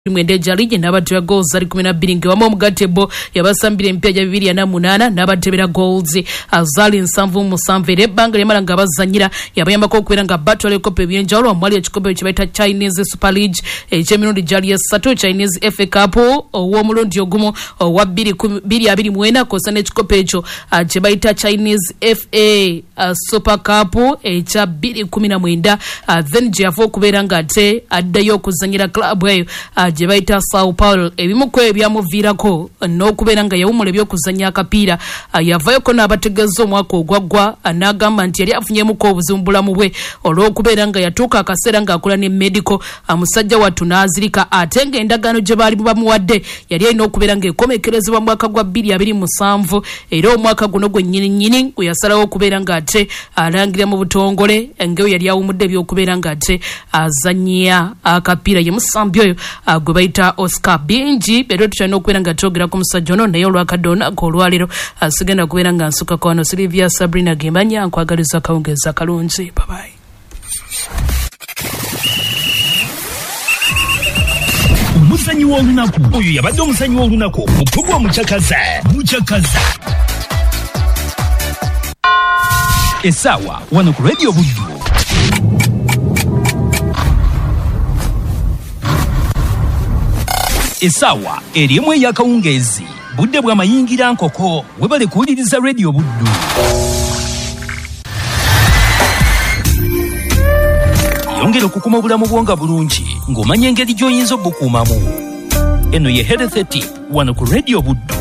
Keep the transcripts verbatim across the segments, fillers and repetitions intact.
mwende jalije n'abatera goals ali kumi na bbiri ngewamo omugatebo yabasambira empya gya bibiri na munana n'abatebera goals azali nsanvu musanvu era ebbanga lyamala nga bazanyira yabayambako okubeera nga batwala ekopo ebyenjawulo omwali ekikopo kye bayita Chinese Super League eky'emirundi gyali esatu Chinese F A Cup ow'omulundi ogumu owa bbiri abiri mu ena kosa n'ekikopo ekyo kye bayita Chinese F A Super Cup ekya bbiri kumi na mwenda then gye yafa okubeera nga ate addayo okuzanyira club eyo gye bayita Sao Paulo ebimu ku ebyamuviirako n'okubeera nga yawumula ebyokuzannya akapiira yavayoko n'abategeeza omwaka ogwaggwa n'agamba nti yali afunyemuko obuzibu mu bulamu bwe olw'okubeera nga yatuuka akaseera ng'akola ne medical omusajja wattu n'azirika ate ng'endagaano gye baali bamuwadde yali alina okubeera ng'ekomekerezebwa mu mwaka gwa bbiri abiri musanvu era omwaka guno gwe nnyini nnyini gwe yasalawo okubeera ng'ate alangira mu butongole ng'eyo yali awumudde eby'okubeera ng'ate azannya akapiira ye musambi oyo gwe bayita Oscar Bingi pero tukyalina okubeera nga twogera ku musajja ono naye olwakadde olunaku olwaleero asigenda kubeera nga nsukako wano Silvia Sabrina Gembanya nkwagaliza akawungeeza kalungi babayi. Omuzanyi w'olunaku oyo yabadde omuzanyi w'olunaku mukugwa mukyakaza mukyakaza essaawa wano ku Radio Buddu. Essaawa erimu ey'akawungeezi budde bwa mayingira nkoko webale kuwuliriza Radio Buddu. Yongera okukuma obulamu bwo nga bulungi ng'omanya engeri gy'oyinza obukuumamu. Eno ye Health Tip wano ku Radio Buddu.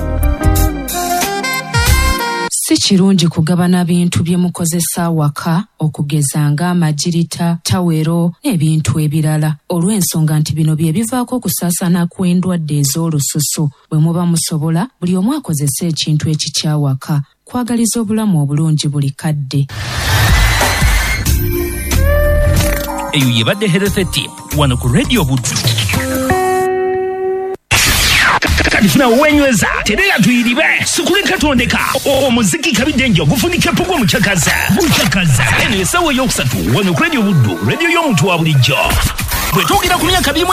Si kirungi kugabana bintu bye mukozesa awaka okugeza nga amagirita, tawero n'ebintu ebirala olw'ensonga nti bino bye bivaako okusaasaana kw'endwadde ez'olususu. Bwe muba musobola buli omu akozesa ekintu ekikyawaka kwagaliza obulamu obulungi buli kadde. Eyo yebadde Health Tip wano ku Radio Buddu. Kadifuna wenyweza terera tuyiribe sukuleka tondeka omuziki kabidde njo gufunike pugwa mukyakaza mukyakaza eno esawa yokusatu wano ku Radio Buddu radio y'omuntu wa bulijjo bwe tugira ku myaka